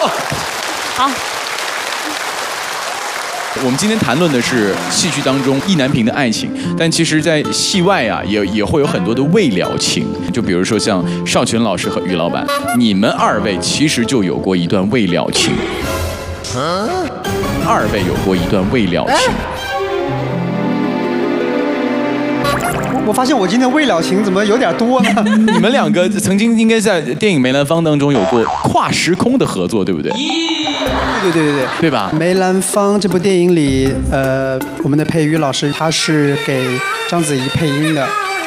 好。我们今天谈论的是戏剧当中意难平的爱情，但其实，在戏外啊，也会有很多的未了情。就比如说像邵群老师和于老板，你们二位其实就有过一段未了情。二位有过一段未了情。 我发现我今天未了情怎么有点多呢？ 你们两个曾经应该在电影《梅兰芳》当中有过跨时空的合作，对不对？对吧？ 梅兰芳这部电影里，我们的佩瑜老师他是给章子怡配音的，